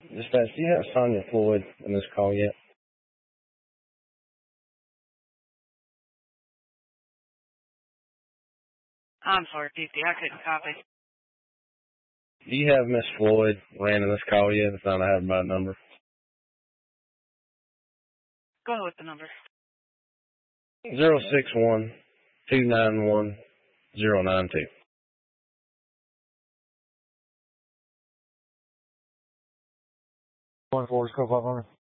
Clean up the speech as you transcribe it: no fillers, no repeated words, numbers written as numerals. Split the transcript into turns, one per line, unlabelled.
Dispatch, do you have Sonia Floyd in this call yet?
I'm sorry, PT. I couldn't copy.
Do you have Miss Floyd ran in this call yet? If not, I have my number.
Go ahead with the number.
061-291-092.
1-4, scope 500.